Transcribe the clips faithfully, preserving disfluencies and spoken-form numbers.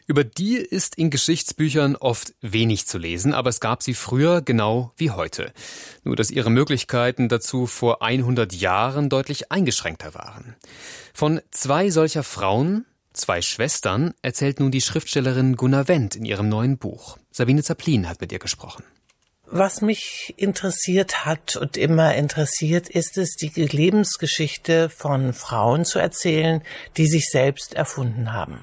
Über die ist in Geschichtsbüchern oft wenig zu lesen, aber es gab sie früher genau wie heute. Nur dass ihre Möglichkeiten dazu vor hundert Jahren deutlich eingeschränkter waren. Von zwei solcher Frauen, zwei Schwestern, erzählt nun die Schriftstellerin Gunna Wendt in ihrem neuen Buch. Sabine Zaplin hat mit ihr gesprochen. Was mich interessiert hat und immer interessiert, ist es, die Lebensgeschichte von Frauen zu erzählen, die sich selbst erfunden haben.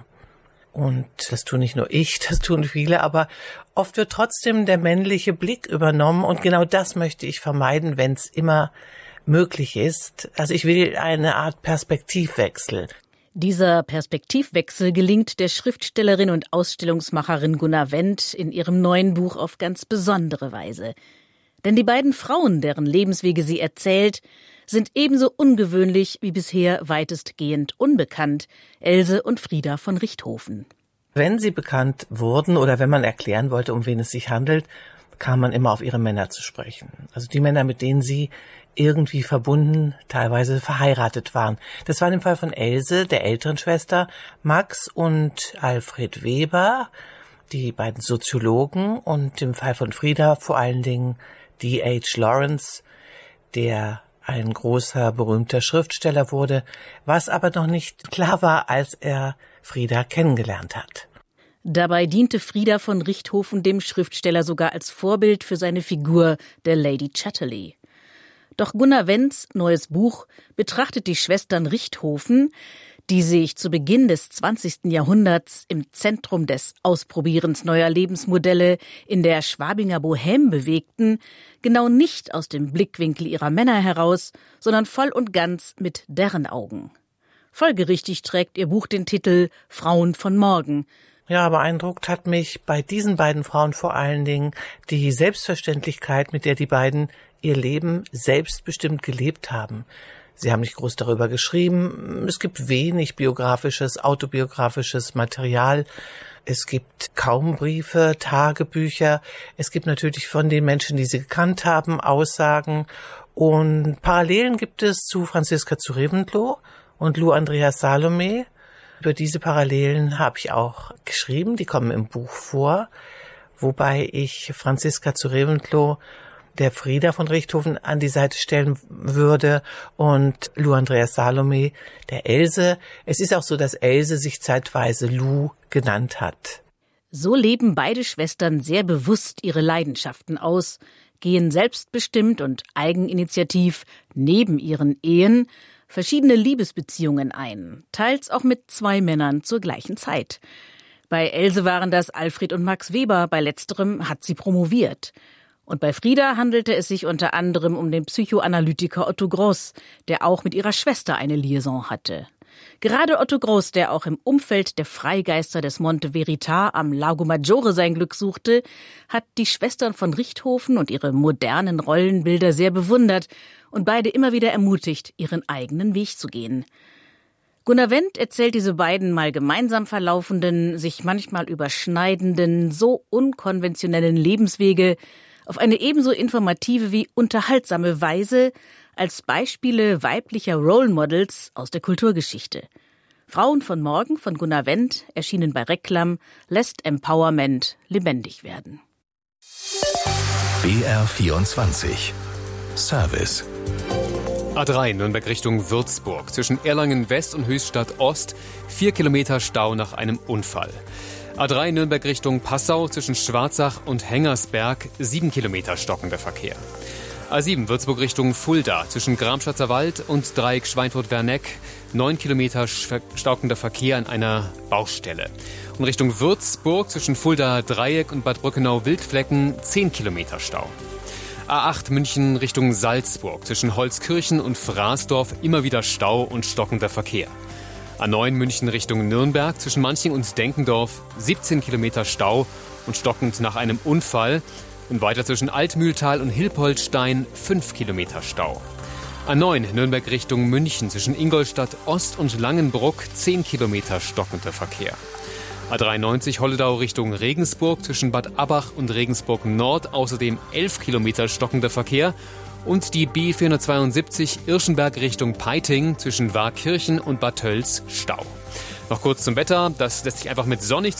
Und das tue nicht nur ich, das tun viele, aber oft wird trotzdem der männliche Blick übernommen und genau das möchte ich vermeiden, wenn es immer möglich ist. Also ich will eine Art Perspektivwechsel. Dieser Perspektivwechsel gelingt der Schriftstellerin und Ausstellungsmacherin Gunna Wendt in ihrem neuen Buch auf ganz besondere Weise. Denn die beiden Frauen, deren Lebenswege sie erzählt, sind ebenso ungewöhnlich wie bisher weitestgehend unbekannt, Else und Frieda von Richthofen. Wenn sie bekannt wurden oder wenn man erklären wollte, um wen es sich handelt, kam man immer auf ihre Männer zu sprechen. Also die Männer, mit denen sie irgendwie verbunden, teilweise verheiratet waren. Das war im Fall von Else, der älteren Schwester, Max und Alfred Weber, die beiden Soziologen, und im Fall von Frieda vor allen Dingen D H Lawrence, der ein großer, berühmter Schriftsteller wurde, was aber noch nicht klar war, als er Frieda kennengelernt hat. Dabei diente Frieda von Richthofen dem Schriftsteller sogar als Vorbild für seine Figur der Lady Chatterley. Doch Gunna Wendts neues Buch betrachtet die Schwestern Richthofen, die sich zu Beginn des zwanzigsten Jahrhunderts im Zentrum des Ausprobierens neuer Lebensmodelle in der Schwabinger Bohème bewegten, genau nicht aus dem Blickwinkel ihrer Männer heraus, sondern voll und ganz mit deren Augen. Folgerichtig trägt ihr Buch den Titel »Frauen von morgen«. Ja, beeindruckt hat mich bei diesen beiden Frauen vor allen Dingen die Selbstverständlichkeit, mit der die beiden ihr Leben selbstbestimmt gelebt haben. Sie haben nicht groß darüber geschrieben. Es gibt wenig biografisches, autobiografisches Material. Es gibt kaum Briefe, Tagebücher. Es gibt natürlich von den Menschen, die sie gekannt haben, Aussagen. Und Parallelen gibt es zu Franziska zu Reventlow und Lou Andreas Salome. Über diese Parallelen habe ich auch geschrieben. Die kommen im Buch vor. Wobei ich Franziska zu Reventlow der Frieda von Richthofen an die Seite stellen würde und Lou Andreas Salome der Else. Es ist auch so, dass Else sich zeitweise Lou genannt hat. So leben beide Schwestern sehr bewusst ihre Leidenschaften aus, gehen selbstbestimmt und eigeninitiativ neben ihren Ehen verschiedene Liebesbeziehungen ein, teils auch mit zwei Männern zur gleichen Zeit. Bei Else waren das Alfred und Max Weber, bei letzterem hat sie promoviert. Und bei Frieda handelte es sich unter anderem um den Psychoanalytiker Otto Gross, der auch mit ihrer Schwester eine Liaison hatte. Gerade Otto Gross, der auch im Umfeld der Freigeister des Monte Verità am Lago Maggiore sein Glück suchte, hat die Schwestern von Richthofen und ihre modernen Rollenbilder sehr bewundert und beide immer wieder ermutigt, ihren eigenen Weg zu gehen. Gunna Wendt erzählt diese beiden mal gemeinsam verlaufenden, sich manchmal überschneidenden, so unkonventionellen Lebenswege auf eine ebenso informative wie unterhaltsame Weise als Beispiele weiblicher Role Models aus der Kulturgeschichte. Frauen von morgen von Gunna Wendt, erschienen bei Reklam, lässt Empowerment lebendig werden. B R vierundzwanzig Service. A drei Nürnberg Richtung Würzburg. Zwischen Erlangen West und Höchstadt Ost vier Kilometer Stau nach einem Unfall. A drei Nürnberg Richtung Passau zwischen Schwarzach und Hengersberg sieben Kilometer stockender Verkehr. A sieben Würzburg Richtung Fulda zwischen Gramschatzer Wald und Dreieck Schweinfurt-Werneck neun Kilometer stockender Verkehr an einer Baustelle. Und Richtung Würzburg zwischen Fulda Dreieck und Bad Brückenau-Wildflecken zehn Kilometer Stau. A acht München Richtung Salzburg zwischen Holzkirchen und Fraßdorf immer wieder Stau und stockender Verkehr. A neun München Richtung Nürnberg zwischen Manching und Denkendorf siebzehn Kilometer Stau und stockend nach einem Unfall. Und weiter zwischen Altmühltal und Hilpoltstein fünf Kilometer Stau. A neun Nürnberg Richtung München zwischen Ingolstadt Ost und Langenbruck zehn Kilometer stockender Verkehr. A dreiundneunzig Holledau Richtung Regensburg zwischen Bad Abbach und Regensburg Nord außerdem elf Kilometer stockender Verkehr. Und die B vierhundertzweiundsiebzig Irschenberg Richtung Peiting zwischen Warkirchen und Bad Tölz Stau. Noch kurz zum Wetter. Das lässt sich einfach mit sonnig